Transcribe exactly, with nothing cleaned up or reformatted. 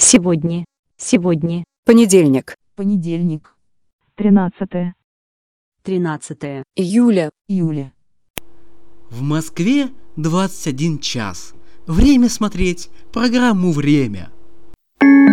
Сегодня. Сегодня. Понедельник. Понедельник. Тринадцатое. тринадцатое Июля. Июля. В Москве двадцать один час. Время смотреть программу «Время».